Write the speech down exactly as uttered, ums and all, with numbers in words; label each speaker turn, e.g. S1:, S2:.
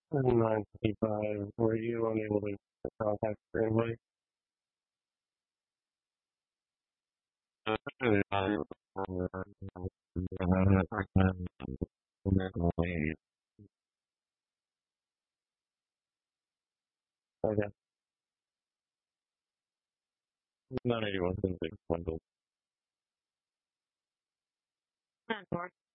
S1: nine fifty-five, were you unable to contact your invite? Okay, nine eighty-one, bundle.